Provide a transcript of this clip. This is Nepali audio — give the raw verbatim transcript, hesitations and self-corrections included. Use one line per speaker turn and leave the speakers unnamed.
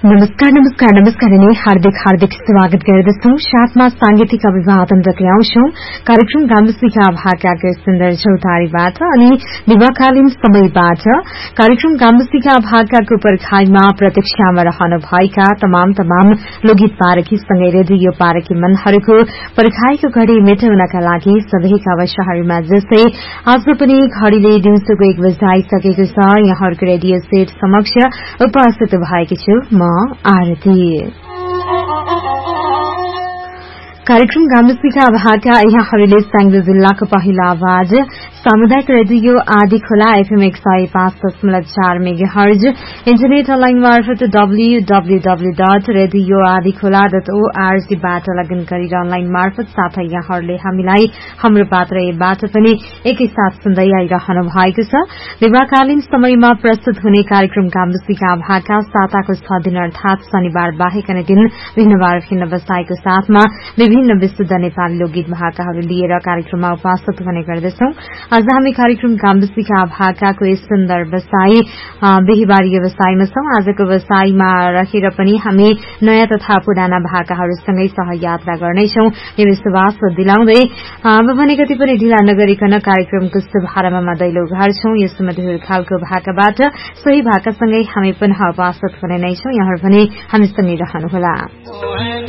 नमस्कार नमस्कार नमस्कार नै हार्दिक हार्दिक स्वागत गर्दछौ। साथमा सांगीतिक अभिवादन रक्याउँछौ कार्यक्रम गाम्बुसिका भाकाको सुन्दर चौतारीबाट अनि विवाहकालीन समयबाट कार्यक्रम गाम्बुसिका भाकाको पर्खाइमा प्रतीक्षामा रहनुभएका तमाम तमाम लोकगीत पारखीसँगै रेडियो पारखी मनहरूको पर्खाइको घड़ी मेटाउनका लागि सधैँका वर्षहरूमा जस्तै आज पनि घड़ीले दिउँसोको एक बजाइसकेको छ। यहाँहरूको रेडियो सेट समक्ष उपस्थित भएकी छु म आरती। कार्यक्रम गाम्बुसिका भाका यहाँहरूले स्याङ्जा जिल्लाको पहिलो आवाज सामुदायिक रेडियो आदि खोला एफएम एक सय पाँच दशमलव चार मेगा हर्ज इन्टरनेट अनलाइन मार्फत W W W dot radio आदि खोला डट ओआरजीबाट लगइन गरेर अनलाइन मार्फत साथै यहाँहरूले हामीलाई हाम्रो पात्रबाट पनि एकैसाथ सुन्दै आइरहनु भएको छ। विवाहकालीन समयमा प्रस्तुत हुने कार्यक्रम गाम्बुसिका भाका साताको छ दिन अर्थात शनिबार बाहेक अन्य दिन भिन्नबार भिन्न बसाईको साथमा विभिन्न विशुद्ध नेपाली लोकगीत भाकाहरू लिएर कार्यक्रममा उपस्थित हुने गर्दछौं। आज हामी कार्यक्रम गाम्बुसिका भाकाको यस सुन्दर बसाई बिहिबार व्यवसायमा छौं। आजको बसाईमा रहेर पनि हामी नयाँ तथा पुराना भाकाहरूसँगै सहयात्रा गर्नेछौं। यो विश्वास दिलाउँदै अब भने कति पनि ढिला नगरिकन कार्यक्रमको शुभारम्भमा दैलो घार्छौं। यस मधुर खालको भाकाबाट सोही भाकासँगै हामी पुनः उपस्थित हुने नै छौं। यहाँहरू पनि हामीसँगै रहनुहोला।